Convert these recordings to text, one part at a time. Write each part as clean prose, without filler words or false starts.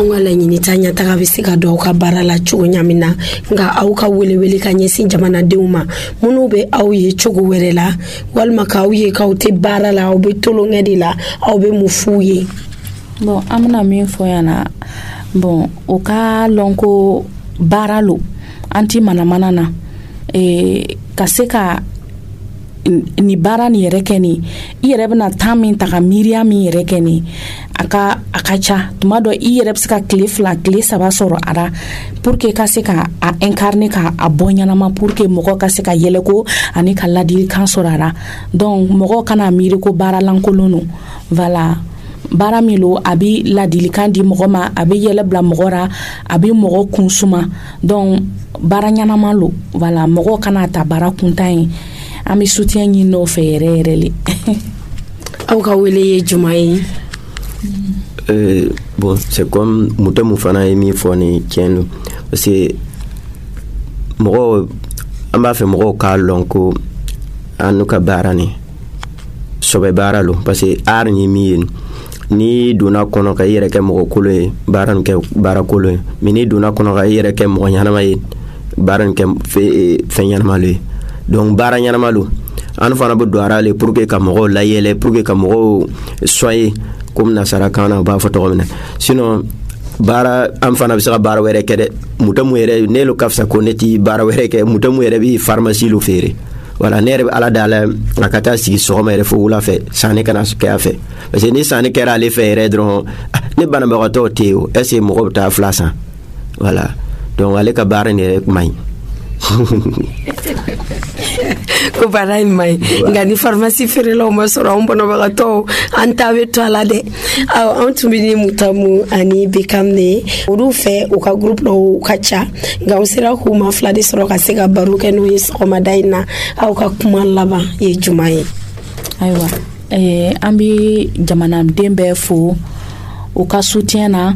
an ka laɲini ta ɲɛtaga bɛ se ka dɔw ka baara la cogo ɲamin na nka aw ka welewele ka ɲɛsin jamanadenw ma minnu bɛ aw ye cogo wɛrɛ la walima k'aw ye k'aw tɛ baara la aw bɛ tolonkɛ de la aw bɛ mun f'u ye. Bon an bɛna min fɔ yan na bon o ka lɔn ko baara lo an ti manamana na ka se ka ni baara ni yɛrɛ kɛ ni i yɛrɛ bɛna temps min ta ka miiriya min yɛrɛ kɛ ni a ka ca tuma dɔ i yɛrɛ bɛ se ka tile 2 tile 3 sɔrɔ a la pour que ka se ka a incarner ka a bɔ ɲanama pour que mɔgɔ ka se ka yɛlɛ ko ani ka ladilikan sɔrɔ a la donc mɔgɔ kana miiri ko baara lankolon no voilà baara min lo a bɛ ladilikan di mɔgɔ ma a bɛ yɛlɛ bila mɔgɔ ra a bɛ mɔgɔ kun suma donc baara ɲanama lo voilà mɔgɔ kana ta baara kuntan ye an bɛ soutien ɲini n'o fɛ yɛrɛ yɛrɛ le. Aw ka wele ye juma ye? Bon c'est comme mutamu fana ye min fɔ ni tiɲɛ do parce que mɔgɔ an b'a fɛ mɔgɔw k'a lɔn ko an n'u ka baara ni sɔbɛ baara lo parce que art ni min ye ni donna kɔnɔ ka i yɛrɛ kɛ mɔgɔ kolon ye baara nin kɛ baara kolon ye mais ni donna kɔnɔ ka i yɛrɛ kɛ mɔgɔ ɲanama ye baara nin kɛ fɛn ɲanama lo ye donc baara ɲanama lo an fana bɛ don ara le pour que ka mɔgɔw layɛlɛ pour que ka mɔgɔw soigner comme nasarakan na u b'a fɔ tɔgɔ min na sinon baara an fana bɛ se ka baara wɛrɛ kɛ dɛ mutamu yɛrɛ ne lo ka fisa ko ne ti baara wɛrɛ kɛ mutamu yɛrɛ bɛ pharmacie lo feere voilà ne yɛrɛ bɛ ala dala a ka taa sigi sɔgɔma yɛrɛ fo wula fɛ sanni kana kɛ a fɛ parce que ni sanni kɛra ale fɛ yɛrɛ dɔrɔn ne banabagatɔw tɛ yen o est ce que mɔgɔ bɛ taa fila san voilà donc ale ka baara nin yɛrɛ man ɲi. Ko baara in man ɲi nka ni pharmacie feerelaw ma sɔrɔ an banabagatɔw an ta bɛ to a la dɛ. An tun bɛ ni Mutamu ani Bekam de olu fɛ u ka groupe dɔw ka ca nka an sera k'u ma fila de sɔrɔ ka se ka baro kɛ n'u ye sɔgɔmada in na aw ka kuma laban ye juma ye? Ayiwa an bɛ jamanaden bɛɛ fo u ka soutien na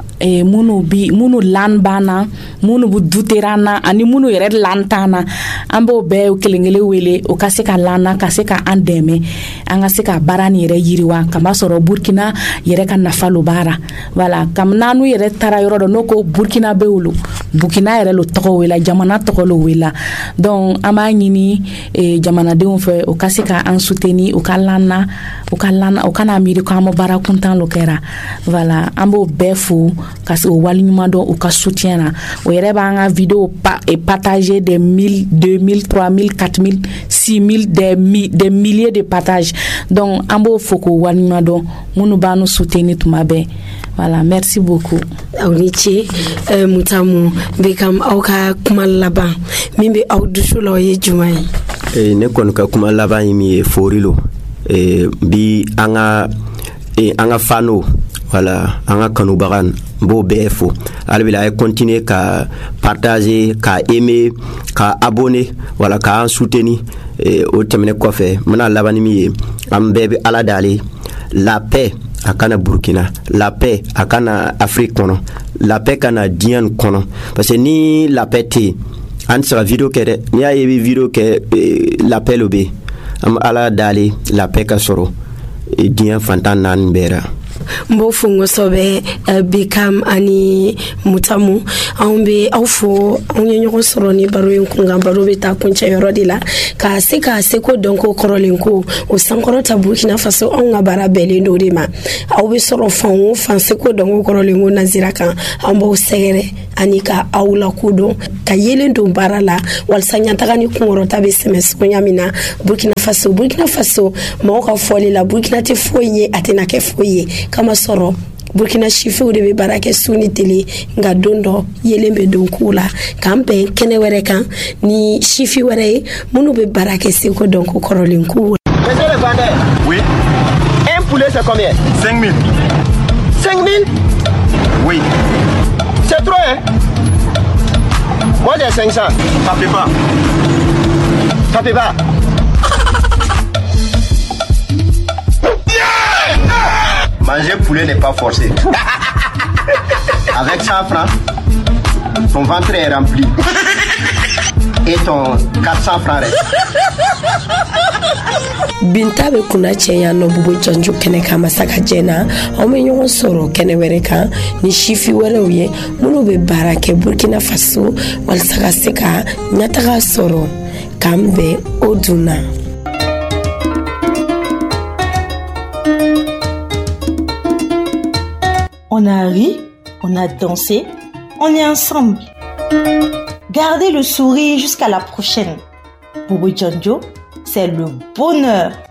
munu lan bana munu bu duterana ani munu yɛrɛ lan tana an b'o bɛɛ kelen-kelen wele o ka se ka lana ka se ka an dɛmɛ an ka se ka baara ni yɛrɛ yiriwa kama sɔrɔ Burkina yɛrɛ ka nafa lo baara voilà kam nanu yɛrɛ tara yɔrɔ dɔ no ko Burkina be wolo Burkina yɛrɛ lo tɔgɔ wela jamana tɔgɔ lo wela donc an b'a ɲini jamanadenw fɛ o ka se ka an soutenir o ka lana o kana miiri ko an ma baara kuntan lo kɛra voilà an b'o bɛɛ fo ka se o wali ɲuman dɔn u ka soutien na o yɛrɛ b'an ka vidéo partager des 1000 2000 3000 4000 6000 des milliers de partages donc an b'o fo k'o wali ɲuman dɔn minnu b'an soutenir tuma bɛɛ voilà merci beaucoup. Aw ni ce Mutamu Bekam aw ka kuma laban min bɛ aw dusu la o ye juma ye? Ne kɔni ka kuma laban ye min ye fori lo bi an ka fano voilà an ka kanubaga b'o bɛɛ fo hali bi a ye continuer ka partager ka aimer ka abonner voilà ka an soutenir o tɛmɛnen kɔfɛ n bɛna laban ni min ye an bɛɛ bɛ ala dale la paix a kana Burkina la paix a kana Afrique kɔnɔ la paix kana diɲɛ kɔnɔ parce que ni la paix tɛ an tɛ se ka vidéo kɛ dɛ n'i y'a ye i bɛ vidéo kɛ la paix lo bɛ an bɛ ala dale la paix ka sɔrɔ diɲɛ fantan naani bɛɛ ra. Mbo fungo sobe Bekam ani Mutamu an be aw fo an ye ɲɔgɔn sɔrɔ ni baro in kun kan baro bɛ taa kuncɛ yɔrɔ de la ka se ko dɔn ko kɔrɔlen ko o sankɔrɔ ta Burkina Faso an ka baara bɛɛlen do de ma aw bɛ sɔrɔ fan o fan se ko dɔn ko kɔrɔlen ko nazira kan an b'aw sɛgɛrɛ ani ka aw la kodɔn ka yelen don baara la walasa ɲantaga ni kunkɔrɔta bɛ sɛmɛ sogoya min na Burkina Faso mɔgɔw ka fɔli la Burkina tɛ foyi ye a tɛna kɛ foyi ye kama sɔrɔ Burkina sifiw de bɛ baara kɛ su ni tele nka don dɔ yelen bɛ don k'u la k'an bɛn kɛnɛ wɛrɛ kan ni sifi wɛrɛ ye minnu bɛ baara kɛ seko dɔn ko kɔrɔlen k'u. Monsieur le vendeur, oui. Un poulet c'est combien? 5 000. 5 000? Oui. C'est trop hein? Moi j'ai 500. Tapez pas. Tapez pas. Manger poulet n'est pas forcé. Avec 100 francs, ton ventre est rempli. Et ton 400 francs reste. Binta be kuna cɛya nɔ Bubu Janjo kɛnɛ kan Masakajɛ na anw bɛ ɲɔgɔn sɔrɔ kɛnɛ wɛrɛ kan ni sifi wɛrɛw ye minnu bɛ baara kɛ Burkina Faso walasa ka se ka ɲɛtaga sɔrɔ k'an bɛn o dunna. On a ri, on a dansé, on est ensemble. Gardez le sourire jusqu'à la prochaine. Bubu Janjo, c'est le bonheur.